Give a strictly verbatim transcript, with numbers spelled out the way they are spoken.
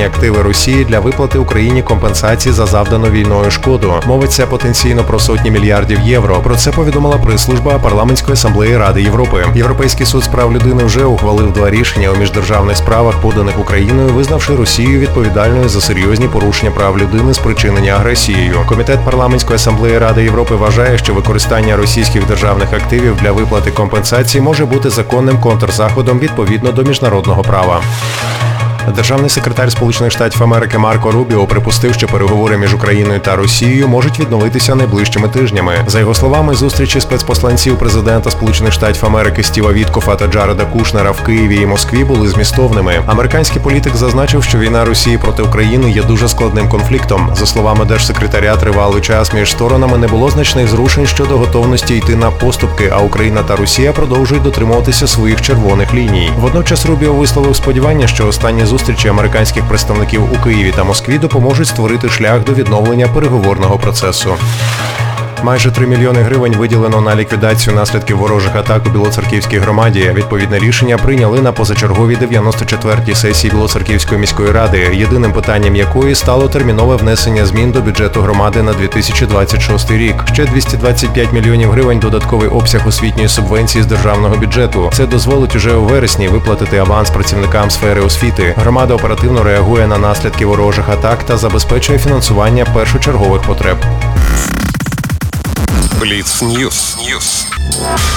державні активи Росії для виплати Україні компенсації за завдану війною шкоду. Мовиться потенційно про сотні мільярдів євро. Про це повідомила прес-служба Парламентської асамблеї Ради Європи. Європейський суд з прав людини вже ухвалив два рішення у міждержавних справах, поданих Україною, визнавши Росію відповідальною за серйозні порушення прав людини, спричинені агресією. Комітет Парламентської асамблеї Ради Європи вважає, що використання російських державних активів для виплати компенсації може бути законним контрзаходом відповідно до міжнародного права. Державний секретар Сполучених Штатів Америки Марко Рубіо припустив, що переговори між Україною та Росією можуть відновитися найближчими тижнями. За його словами, зустрічі спецпосланців президента Сполучених Штатів Америки Стіва Віткофа та Джареда Кушнера в Києві і Москві були змістовними. Американський політик зазначив, що війна Росії проти України є дуже складним конфліктом. За словами держсекретаря, тривалий час між сторонами не було значних зрушень щодо готовності йти на поступки, а Україна та Росія продовжують дотримуватися своїх червоних ліній. Водночас Рубіо висловив сподівання, що останні зустрічі американських представників у Києві та Москві допоможуть створити шлях до відновлення переговорного процесу. Майже три мільйони гривень виділено на ліквідацію наслідків ворожих атак у Білоцерківській громаді. Відповідне рішення прийняли на позачерговій дев'яносто четвертій сесії Білоцерківської міської ради, єдиним питанням якої стало термінове внесення змін до бюджету громади на дві тисячі двадцять шостий рік. Ще двісті двадцять п'ять мільйонів гривень додатковий обсяг освітньої субвенції з державного бюджету. Це дозволить уже у вересні виплатити аванс працівникам сфери освіти. Громада оперативно реагує на наслідки ворожих атак та забезпечує фінансування першочергових потреб. Бліц Ньюс.